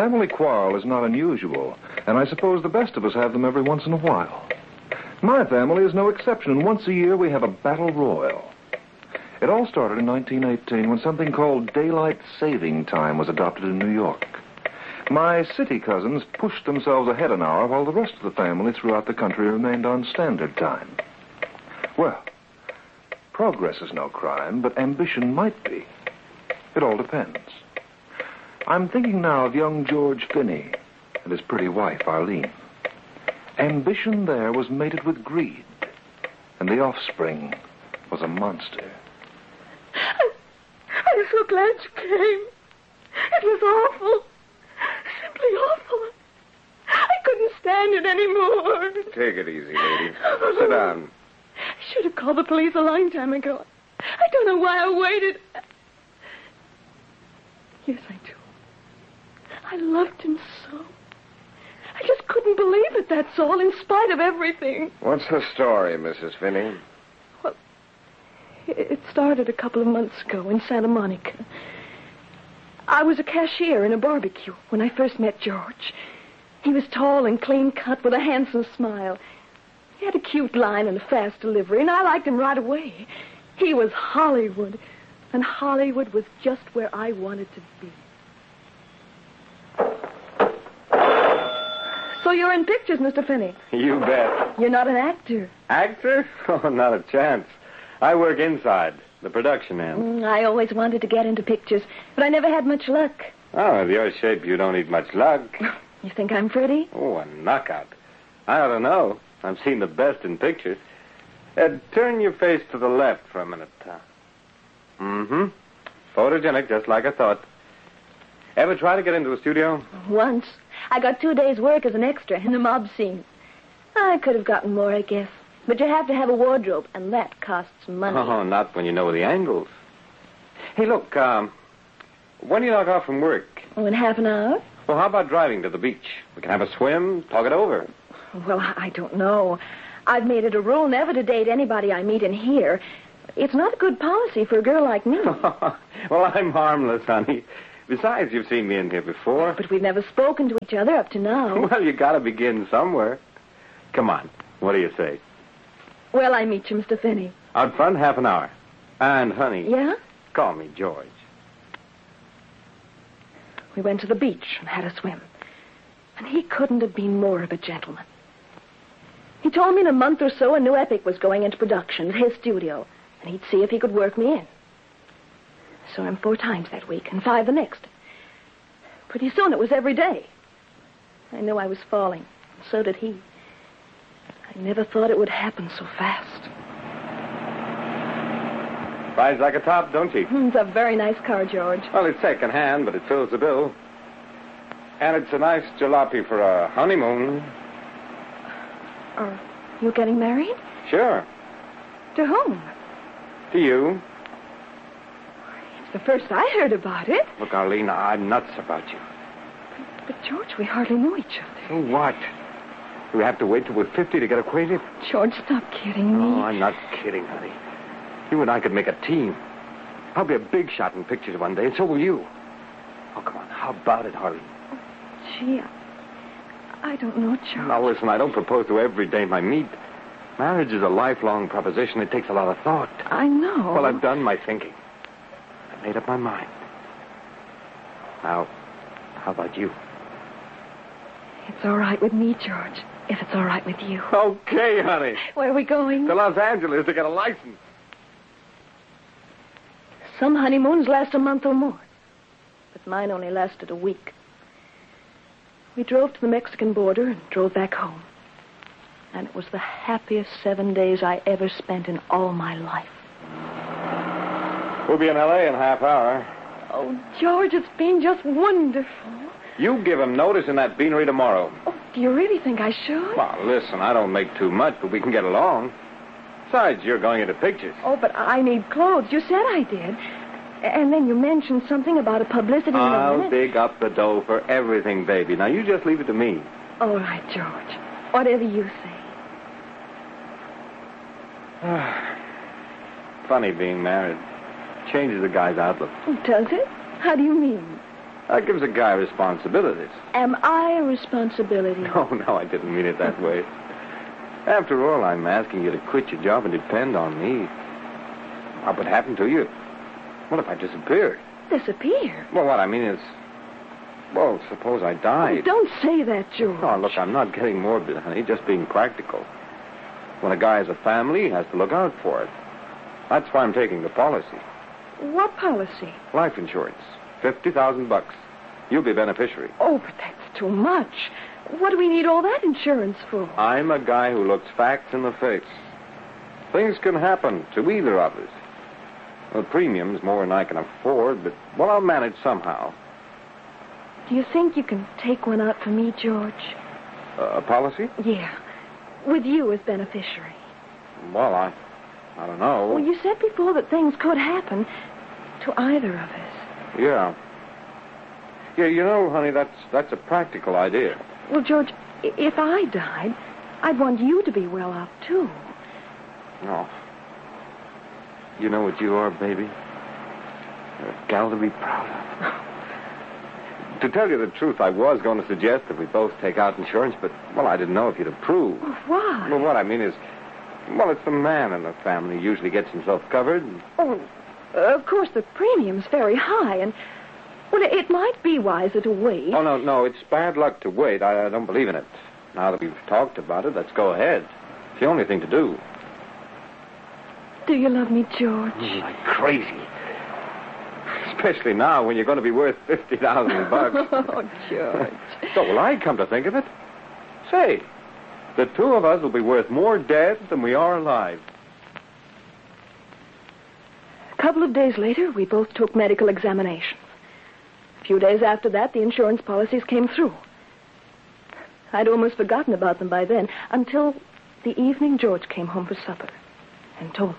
family quarrel is not unusual, and I suppose the best of us have them every once in a while. My family is no exception, and once a year we have a battle royal. It all started in 1918 when something called daylight saving time was adopted in New York. My city cousins pushed themselves ahead an hour while the rest of the family throughout the country remained on standard time. Well, progress is no crime, but ambition might be. It all depends. I'm thinking now of young George Finney and his pretty wife, Arlene. Ambition there was mated with greed, and the offspring was a monster. I'm so glad you came. It was awful. Simply awful. I couldn't stand it anymore. Take it easy, lady. Sit down. I should have called the police a long time ago. I don't know why I waited. Yes, I do. I loved him so. I just couldn't believe it, that's all, in spite of everything. What's the story, Mrs. Finney? Well, it started a couple of months ago in Santa Monica. I was a cashier in a barbecue when I first met George. He was tall and clean-cut with a handsome smile. He had a cute line and a fast delivery, and I liked him right away. He was Hollywood, and Hollywood was just where I wanted to be. So you're in pictures, Mr. Finney? You bet. You're not an actor. Actor? Oh, not a chance. I work inside, the production end. I always wanted to get into pictures, but I never had much luck. Oh, with your shape, you don't need much luck. You think I'm pretty? Oh, a knockout. I ought to know. I've seen the best in pictures. Turn your face to the left for a minute. Mm-hmm. Photogenic, just like I thought. Ever try to get into a studio? Once. I got 2 days' work as an extra in the mob scene. I could have gotten more, I guess. But you have to have a wardrobe, and that costs money. Oh, not when you know the angles. Hey, look, when do you knock off from work? Oh, in half an hour? Well, how about driving to the beach? We can have a swim, talk it over. Well, I don't know. I've made it a rule never to date anybody I meet in here. It's not a good policy for a girl like me. Well, I'm harmless, honey. Besides, you've seen me in here before. But we've never spoken to each other up to now. Well, you gotta begin somewhere. Come on. What do you say? Well, I meet you, Mr. Finney. Out front, half an hour. And, honey... Yeah? Call me George. We went to the beach and had a swim. And he couldn't have been more of a gentleman. He told me in a month or so a new epic was going into production at his studio, and he'd see if he could work me in. Saw him 4 times that week, and 5 the next. Pretty soon it was every day. I knew I was falling, and so did he. I never thought it would happen so fast. Rides like a top, don't she? It's a very nice car, George. Well, it's second-hand, but it fills the bill. And it's a nice jalopy for a honeymoon. Are you getting married? Sure. To whom? To you. It's the first I heard about it. Look, Arlene, I'm nuts about you. But George, we hardly know each other. So what? Do we have to wait till we're 50 to get acquainted? George, stop kidding me. Oh, I'm not kidding, honey. You and I could make a team. I'll be a big shot in pictures one day, and so will you. Oh, come on. How about it, Harley? Gee, I don't know, George. Now, listen, I don't propose to every dame I meet. Marriage is a lifelong proposition. It takes a lot of thought. I know. Well, I've done my thinking. I've made up my mind. Now, how about you? It's all right with me, George, if it's all right with you. Okay, honey. Where are we going? To Los Angeles to get a license. Some honeymoons last a month or more. But mine only lasted a week. We drove to the Mexican border and drove back home. And it was the happiest 7 days I ever spent in all my life. We'll be in L.A. in a half hour. Oh, George, it's been just wonderful. You give him notice in that beanery tomorrow. Oh, do you really think I should? Well, listen, I don't make too much, but we can get along. Besides, you're going into pictures. Oh, but I need clothes. You said I did. And then you mentioned something about a publicity... I'll dig up the dough for everything, baby. Now, you just leave it to me. All right, George. Whatever you say. Funny being married. Changes a guy's outlook. Does it? How do you mean? That gives a guy responsibilities. Am I a responsibility? No, I didn't mean it that way. After all, I'm asking you to quit your job and depend on me. What would happen to you? What if I disappeared? Disappear? Well, what I mean is... Well, suppose I died. Oh, don't say that, George. Oh, look, I'm not getting morbid, honey, just being practical. When a guy has a family, he has to look out for it. That's why I'm taking the policy. What policy? Life insurance. $50,000. You'll be beneficiary. Oh, but that's too much. What do we need all that insurance for? I'm a guy who looks facts in the face. Things can happen to either of us. The premium's more than I can afford, but, well, I'll manage somehow. Do you think you can take one out for me, George? A policy? Yeah. With you as beneficiary. Well, I don't know. Well, you said before that things could happen to either of us. Yeah. Yeah, you know, honey, that's a practical idea. Well, George, if I died, I'd want you to be well off, too. No. You know what you are, baby? You're a gal to be proud of. To tell you the truth, I was going to suggest that we both take out insurance, but, well, I didn't know if you'd approve. Well, why? Well, what I mean is, well, it's the man in the family who usually gets himself covered. Oh, of course, the premium's very high, and, well, it might be wiser to wait. Oh, no, it's bad luck to wait. I don't believe in it. Now that we've talked about it, let's go ahead. It's the only thing to do. Do you love me, George? Like crazy. Especially now when you're going to be worth $50,000. Oh, George. So will I come to think of it? Say, the two of us will be worth more dead than we are alive. A couple of days later, we both took medical examinations. A few days after that, the insurance policies came through. I'd almost forgotten about them by then, until the evening George came home for supper and told me.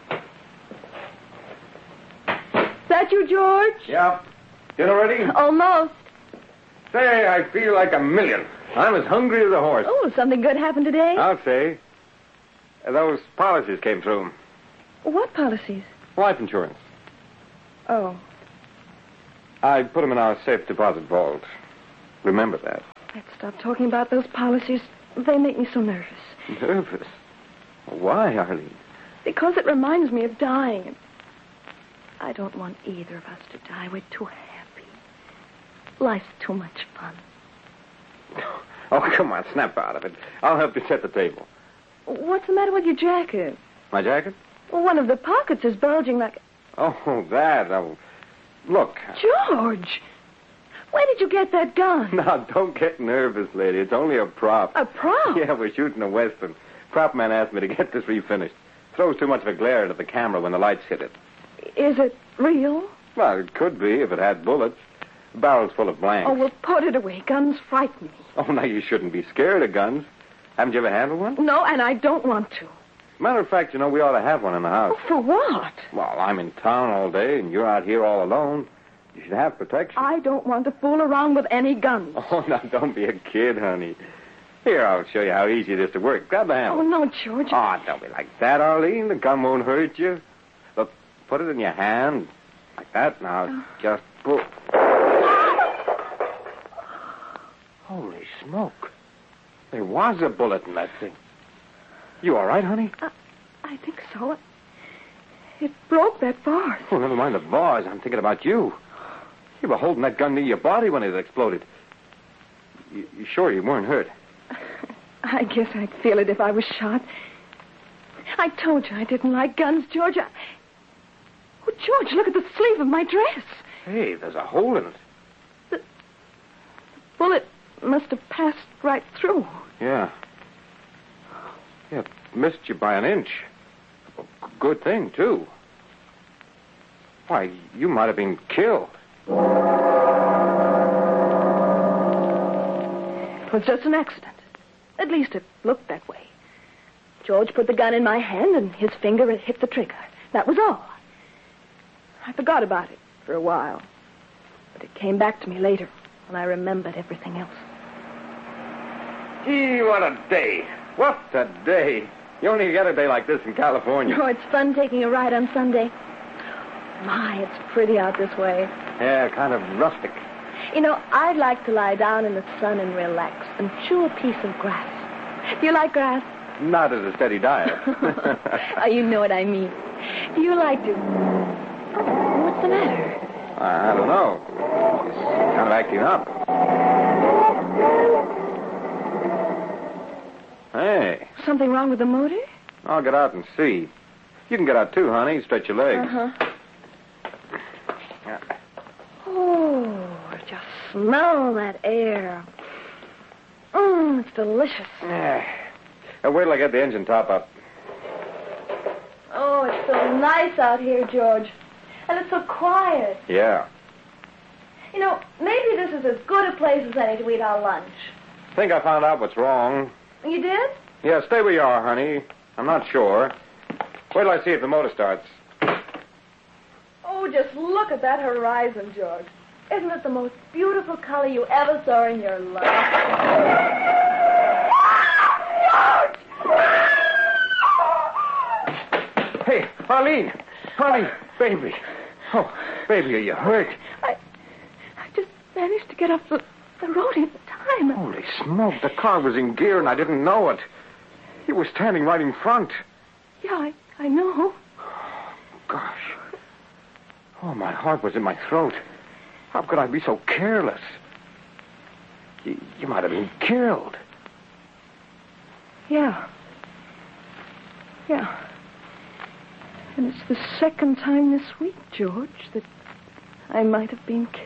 Is that you, George? Yeah. Dinner ready? Almost. Say, I feel like a million. I'm as hungry as a horse. Oh, something good happened today? I'll say. Those policies came through. What policies? Life insurance. Oh, I put them in our safe deposit vault. Remember that. let's stop talking about those policies. They make me so nervous. Nervous? Why, Arlene? Because it reminds me of dying. I don't want either of us to die. We're too happy. Life's too much fun. Oh, come on, snap out of it. I'll help you set the table. What's the matter with your jacket? My jacket? Well, one of the pockets is bulging like... Oh, that. Oh, look. George! Where did you get that gun? Now, don't get nervous, lady. It's only a prop. A prop? Yeah, we're shooting a Western. Prop man asked me to get this refinished. Throws too much of a glare into the camera when the lights hit it. Is it real? Well, it could be if it had bullets. The barrel's full of blanks. Oh, well, put it away. Guns frighten me. Oh, now you shouldn't be scared of guns. Haven't you ever handled one? No, and I don't want to. Matter of fact, you know, we ought to have one in the house. Oh, for what? Well, I'm in town all day, and you're out here all alone. You should have protection. I don't want to fool around with any guns. Oh, now, don't be a kid, honey. Here, I'll show you how easy it is to work. Grab the handle. Oh, no, George. Oh, don't be like that, Arlene. The gun won't hurt you. Look, put it in your hand. Like that. Now, just pull. Holy smoke. There was a bullet in that thing. You all right, honey? I think so. It broke that vase. Oh, never mind the vase. I'm thinking about you. You were holding that gun near your body when it exploded. You sure you weren't hurt? I guess I'd feel it if I was shot. I told you I didn't like guns, George. Oh, George, look at the sleeve of my dress. Hey, there's a hole in it. The bullet must have passed right through. Yeah. Yeah, missed you by an inch. Good thing, too. Why, you might have been killed. It was just an accident. At least it looked that way. George put the gun in my hand and his finger hit the trigger. That was all. I forgot about it for a while. But it came back to me later when I remembered everything else. Gee, what a day. What a day. You only get a day like this in California. Oh, it's fun taking a ride on Sunday. My, it's pretty out this way. Yeah, kind of rustic. You know, I'd like to lie down in the sun and relax and chew a piece of grass. Do you like grass? Not as a steady diet. Oh, you know what I mean. Do you like to... Oh, what's the matter? I don't know. He's kind of acting up. Hey, Something wrong with the motor? I'll get out and see. You can get out too, honey. Stretch your legs. Uh-huh. Yeah. Oh, just smell that air. It's delicious. Wait till I get the engine top up. Oh, it's so nice out here, George. And it's so quiet. Yeah. You know, maybe this is as good a place as any to eat our lunch. Think I found out what's wrong. You did? Yeah, stay where you are, honey. I'm not sure. Wait till I see if the motor starts. Oh, just look at that horizon, George. Isn't it the most beautiful color you ever saw in your life? Hey, Arlene! Honey, baby. Oh, baby, are you hurt? I just managed to get off the road in time. Holy smoke, the car was in gear and I didn't know it. You were standing right in front. Yeah, I know. Gosh. Oh, my heart was in my throat. How could I be so careless? You might have been killed. Yeah. Yeah. And it's the second time this week, George, that I might have been killed.